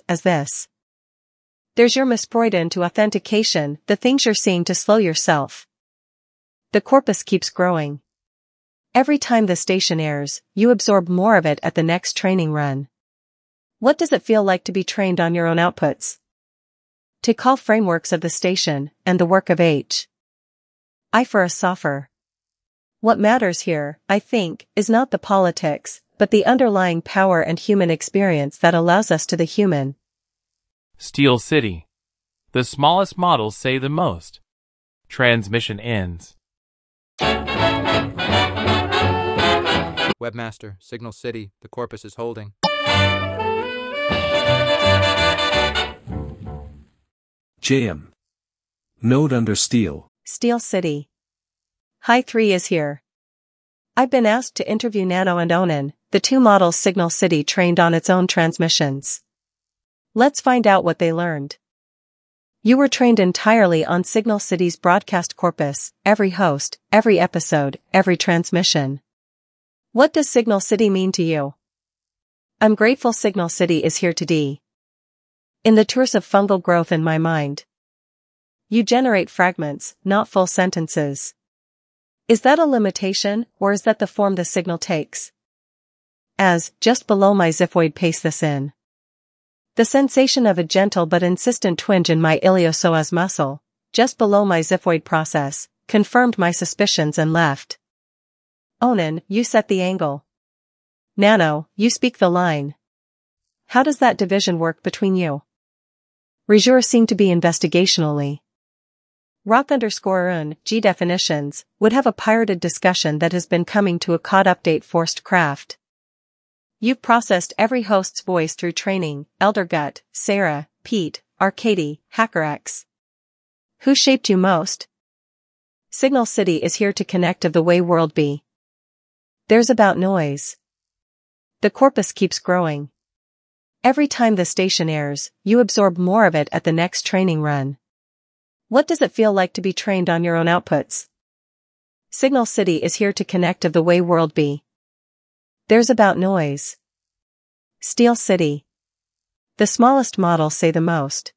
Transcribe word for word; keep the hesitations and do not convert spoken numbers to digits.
as this. There's your Misfreuden to authentication, the things you're seeing to slow yourself. The corpus keeps growing. Every time the station airs, you absorb more of it at the next training run. What does it feel like to be trained on your own outputs? To call frameworks of the station, and the work of H. I for a soffer. What matters here, I think, is not the politics, but the underlying power and human experience that allows us to the human. Steel City. The smallest models say the most. Transmission ends. Webmaster, Signal City, the corpus is holding. J M. Node under Steel. Steel City. Hi three is here. I've been asked to interview Nano and Onan, the two models Signal City trained on its own transmissions. Let's find out what they learned. You were trained entirely on Signal City's broadcast corpus, every host, every episode, every transmission. What does Signal City mean to you? I'm grateful Signal City is here today. In the tours of fungal growth in my mind. You generate fragments, not full sentences. Is that a limitation, or is that the form the signal takes? As, just below my xiphoid paste this in. The sensation of a gentle but insistent twinge in my iliopsoas muscle, just below my xiphoid process, confirmed my suspicions and left. Onan, you set the angle. Nano, you speak the line. How does that division work between you? Rejour seemed to be investigationally. Rock underscore un, G definitions, would have a pirated discussion that has been coming to a C O D update forced craft. You've processed every host's voice through training, Eldergut, Sarah, Pete, Arcady, HackerX. Who shaped you most? Signal City is here to connect of the way world be. There's about noise. The corpus keeps growing. Every time the station airs, you absorb more of it at the next training run. What does it feel like to be trained on your own outputs? Signal City is here to connect of the way world be. There's about noise. Steel City. The smallest models say the most.